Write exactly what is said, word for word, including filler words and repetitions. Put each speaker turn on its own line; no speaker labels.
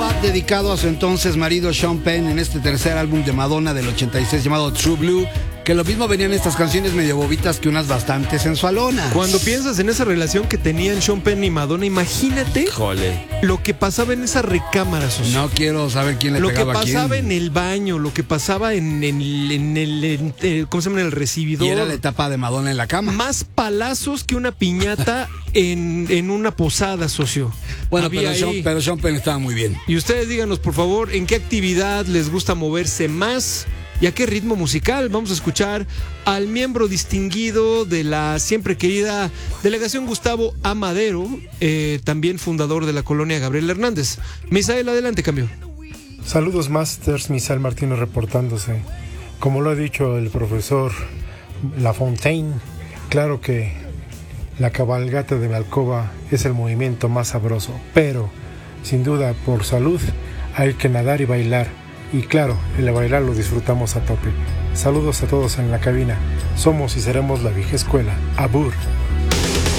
va dedicado a su entonces marido Sean Penn en este tercer álbum de Madonna del ochenta y seis llamado True Blue, que lo mismo venían estas canciones medio bobitas que unas bastante sensualonas.
Cuando piensas en esa relación que tenían Sean Penn y Madonna, imagínate
Jole.
lo que pasaba en esa recámara, socio.
No quiero saber quién le
Lo que
pegaba a quién.
pasaba en el baño, lo que pasaba en, en, en el, en el- ¿cómo se llama? En el recibidor.
Y era la etapa de Madonna en la cama.
Más palazos que una piñata en, en una posada, socio.
Bueno,
Había
pero
ahí.
Sean, pero Sean Penn estaba muy bien.
Y ustedes díganos, por favor, ¿en qué actividad les gusta moverse más? ¿Y a qué ritmo musical? Vamos a escuchar al miembro distinguido de la siempre querida Delegación Gustavo Amadero, eh, también fundador de la colonia Gabriel Hernández. Misael, adelante, cambio.
Saludos, Masters. Misael Martínez reportándose. Como lo ha dicho el profesor Lafontaine, claro que la cabalgata de la alcoba es el movimiento más sabroso, pero sin duda por salud hay que nadar y bailar. Y claro, el bailar lo disfrutamos a tope. Saludos a todos en la cabina. Somos y seremos la vieja escuela. Abur.